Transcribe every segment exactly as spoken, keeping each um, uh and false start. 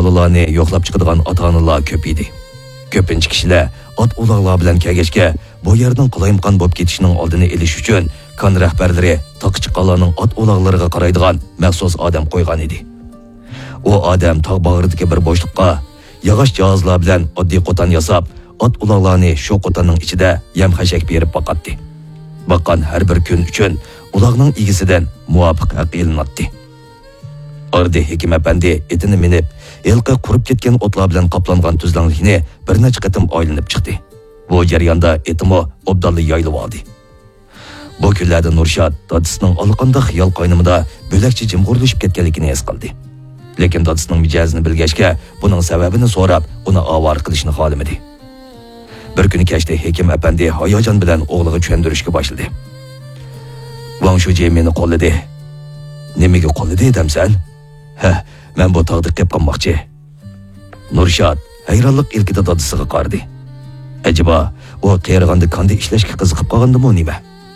bolalarni yo'qlab chiqadigan ota-onalar ko'p edi. Ko'pincha kishilar ot uloqlar bilan kelgachga bu yerdan qulayimqon bo'lib ketishining oldini olish uchun kon rahbarlari toq chiqqanlarning ot uloqlariga qaraydigan maxsus odam qo'ygan edi. U odam tog' bag'ridagi bir bo'shliqqa yog'och jihozlar bilan oddiy qo'tan yasab, ot uloqlarni shu qo'tanning ichida yam-xashak berib boqatdi. Baqqan har bir kun uchun uloqning egisidan muvofiq haq ilinatdi. Orada Hekim Efendi etini minib, elqi qurib ketgan o'tlar bilan qoplangan tuzlanlikni bir necha qatim aylanib chiqdi. Bu jarayonda etimi obdalli yoyilib oldi. Bu kunlarda Nurshad dadisining olqinda xiyol qo'ynimida bo'lakcha jimg'urlashib ketganligini his qildi. Lekin dadisining mijozini bilgachga buning sababini so'rab, uni avor qilishni xohlamadi. Bir kuni kechda Hekim Efendi hayajon bilan o'g'liga tushuntirishga boshladi. Wang Shuji meni qo'lladi. Nimaga qo'lladi edamsan? Ha, men bu tog'da qilib qolmoqchi. Nurshad hayronlik ilkida dadisiga qaradi. Acaba u qerg'anda qanday ishlashga qiziqib qolgandimi nima?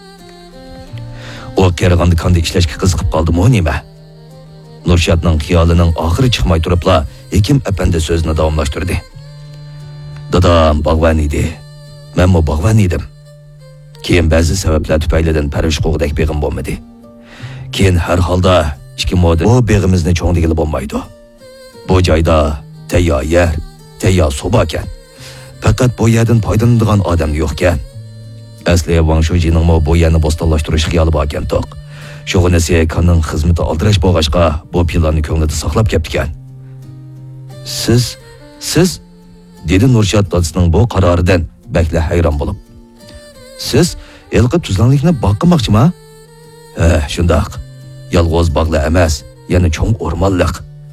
U qerg'anda qanday ishlashga qiziqib qoldimi nima? Nurshadning xiyolining oxiri chiqmay turibla Hekim Efendi so'zini davomlashtirdi. Dadam bog'van edi. Men mo bog'van edim. Keyin ba'zi sabablar tufaylidan parish qo'g'dak beg'im bo'lmadi. Keyin har holda ikki moda bu beg'imizni cho'ngdigili bo'lmaydi. Bu joyda tayyor yer, tayyor suv ekan. Faqat bu yerdan foydalanadigan odam yo'q ekan. Asli Wang Shujining mo bu yerni bo'stonlashtirish xiyoli bor ekan to'q. Shug'unasi kanning xizmati aldirash bo'lg'achqa bu planni ko'nglida saqlab kelibdi ekan. Siz, siz dedi Nurshad dadisining bu qaroridan bakla hayron bo'lib. Siz elqi tuzlanlikni boqmoqchimi? Ha, shundoq. Yolg'iz bog'la emas, yana cho'ng o'rmonliq.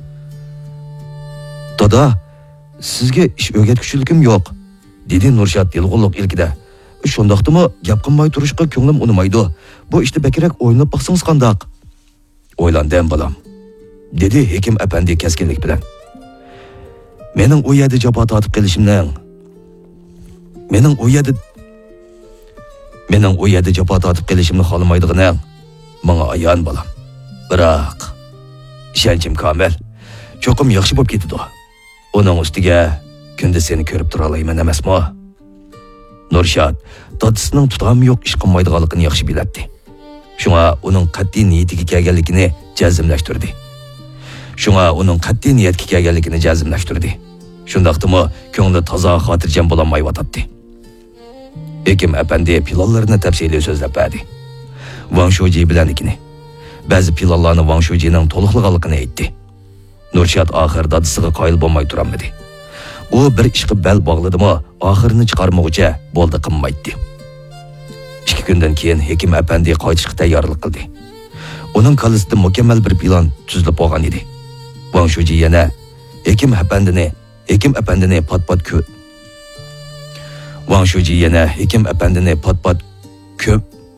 Dada, sizga ish o'rgatguchiligim yo'q, dedi Nurshad yilg'unliq ilkida. Shundoqdimi, gap qilmay turishga ko'nglim unmaydi. Bu ishni bakrak o'ynab boqsangiz qandoq? O'ylandim bolam, dedi Hekim Efendi keskinlik bilan. Mening u yerda javob tortib kelishimning Mening u yerda Mening u yerda javob tortib kelishimni xohlamaydiganim menga ayon bolam. Biroq ishonchim komil. Cho'qim yaxshi bo'lib ketdi. Uning ustiga kunda seni ko'rib tura olayman emasmi? Nurshad dadisining tutami yo'q ish qilmaydiganligini yaxshi biladi. Shunga uning qat'iy niyatiga kelganligini jazmlashtirdi. Shunga uning qat'iy niyatga kelganligini jazmlashtirdi. Shundaqdimi ko'ngli toza xotirjam bo'lolmayotdi. Hekim Efendi pilonlarni tafsiliy so'zlab berdi. Wang Shuji bilan ikini. Ba'zi pilonlarni Wang Shujining to'liqliganligini aytdi. Nurshad oxir dadisiga qoyil bo'lmay turolmadi. U bir ishga bel bog'ladimi, oxirini chiqarmoqcha bo'ldi qilmaydi. ikki kundan keyin Hekim Efendi qaytishga tayyorlik qildi. Uning qalbida mukammal bir plan tuzilib bo'lgan edi. Wang Shuji yana Hekim Efendini, Hekim Efendini pat-pat ko'p. Wang Shuji yana Hekim Efendini pat-pat ko'p.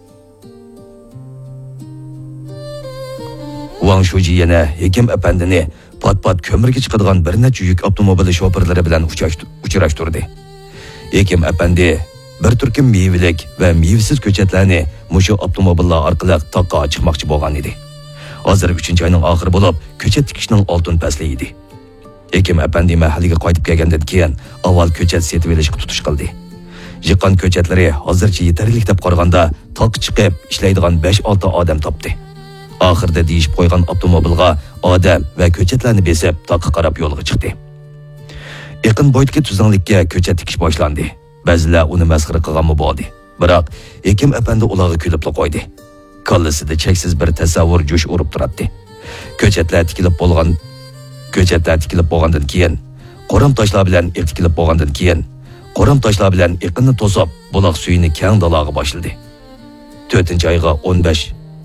Wang Shuji yana Hekim Efendini pat-pat ko'mirga chiqadigan bir necha yuk avtomobili shoferlari bilan uchrashtirdi. Hekim Efendi bir turkum meyvelik va mevasiz ko'chatlarni mushu avtomobillar orqali toqqa chiqmoqchi bo'lgan edi. Hozir uchinchi oyning oxiri bo'lib, ko'chat tikishning oltin fasli edi. Hekim Efendi mahalliga qaytib kelgandan keyin avval ko'chat setib olishga tutish qildi. Yiqqan ko'chatlari hozircha yetarli deb qaraganda toq chiqib ishlaydigan besh olti odam topdi. Oxirda deyishib qo'ygan avtomobilga odam va ko'chatlarni besib toqqa qarab yo'lga chiqdi. Yaqin bo'ydagi tuzlanlikka ko'chat tikish boshlandi. Ba'zilar uni masxara qilganmi bo'ldi. Biroq Hekim Efendi ularga kulib qo'ydi. Qallasida cheksiz bir tasavvur jo'sh urib turadi. Ko'chatlar tikilib bo'lgan ko'chatlar tikilib bo'lgandan keyin, qo'ram toshlar bilan tikilib bo'lgandan keyin, qo'ram toshlar bilan iqinni to'sib, buloq suyini keng daloga boshladi. to'rtinchi oyga o'n besh